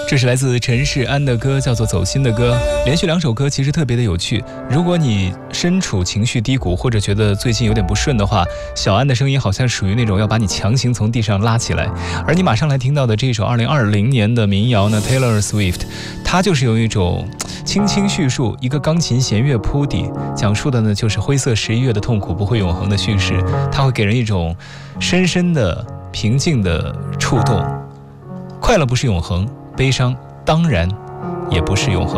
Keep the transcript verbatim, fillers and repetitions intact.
这是来自陈世安的歌，叫做《走心的歌》。连续两首歌其实特别的有趣。如果你身处情绪低谷，或者觉得最近有点不顺的话，小安的声音好像属于那种要把你强行从地上拉起来。而你马上来听到的这首二零二零年的民谣呢 ，Taylor Swift， 它就是用一种轻轻叙述，一个钢琴弦乐铺底，讲述的呢就是灰色十一月的痛苦不会永恒的叙事。它会给人一种深深的平静的触动。快乐不是永恒，悲伤当然也不是永恒。